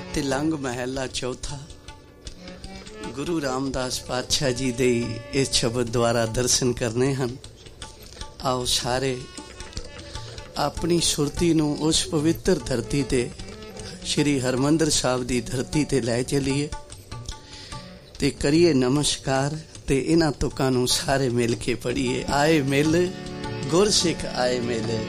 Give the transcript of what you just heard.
तिलंग महला चौथा। गुरु रामदास पातशाह जी दे इस शब्द द्वारा दर्शन करने हैं। आओ सारे अपनी सुरती नूं उस पवित्र धरती ते श्री हरमंदर साहब दी धरती ते लै चलीए ते करिए नमस्कार ते इन्हां तुकां नूं सारे मिल के पढ़िए। आए मिल गुरसिख आए मिल,